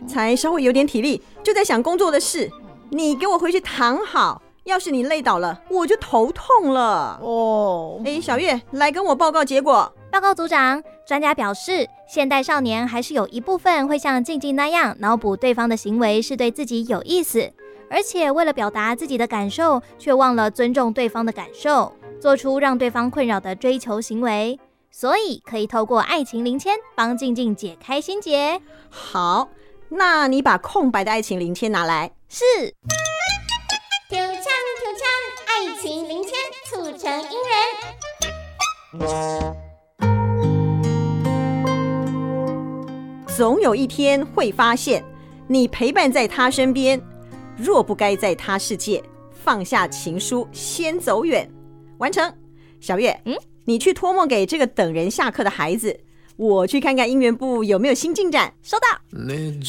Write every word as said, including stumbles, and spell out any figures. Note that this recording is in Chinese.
才稍微有点体力，就在想工作的事。你给我回去躺好，要是你累倒了，我就头痛了。 哦， 哎，小月，来跟我报告结果。 报告组长，专家表示，现代少年还是有一部分会像静静那样脑补对方的行为是对自己有意思，而且为了表达自己的感受，却忘了尊重对方的感受，做出让对方困扰的追求行为。所以可以透过爱情零签帮静静解开心结。 好，那你把空白的爱情零签拿来。 是。 丢枪丢枪，爱情零签促成姻缘。 总有一天会发现，你陪伴在他身边，若不该在他世界，放下情书，先走远。完成。小月，嗯，你去托梦给这个等人下课的孩子，我去看看姻缘部有没有新进展。 收到。